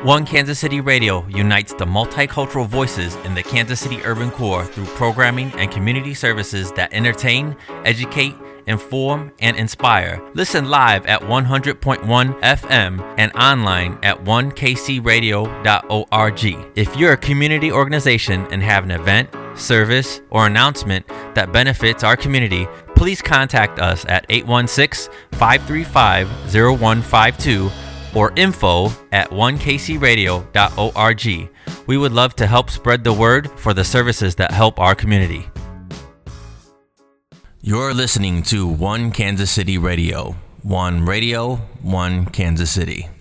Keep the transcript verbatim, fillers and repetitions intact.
One Kansas City Radio unites the multicultural voices in the Kansas City urban core through programming and community services that entertain, educate, inform, and inspire. Listen live at one hundred point one F M and online at one k c radio dot org. If you're a community organization and have an event, service, or announcement that benefits our community, please contact us at eight one six, five three five, zero one five two or info at one k c radio dot org. We would love to help spread the word for the services that help our community. You're listening to One Kansas City Radio. One Radio, One Kansas City.